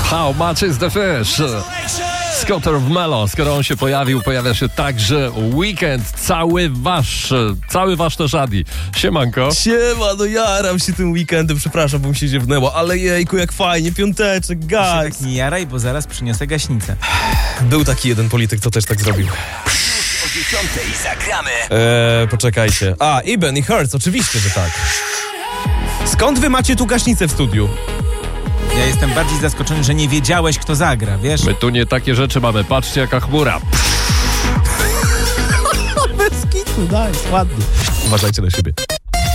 How much is the fish? Scotter of Melo, skoro on się pojawił, pojawia się także Weekend, cały wasz też Adi. Siemanko. Siema, no jaram się tym weekendem, przepraszam, bo mi się ziewnęło, ale jejku, jak fajnie, piąteczek, Się guys. tak nie jaraj, bo zaraz przyniosę gaśnicę. Był taki jeden polityk, co też tak zrobił. O 10:00 zagramy. Poczekajcie. Iben i Hertz, oczywiście, że tak. Skąd wy macie tu gaśnicę w studiu? Ja jestem bardziej zaskoczony, że nie wiedziałeś, kto zagra, wiesz? My tu nie takie rzeczy mamy, patrzcie jaka chmura. Bez kitu, nice, ładnie. Uważajcie na siebie.